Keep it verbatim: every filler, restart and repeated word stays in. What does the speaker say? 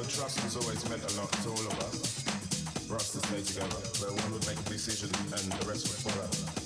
trust has always meant a lot to all of us, for us to stay together, where one would make a decision and the rest would follow.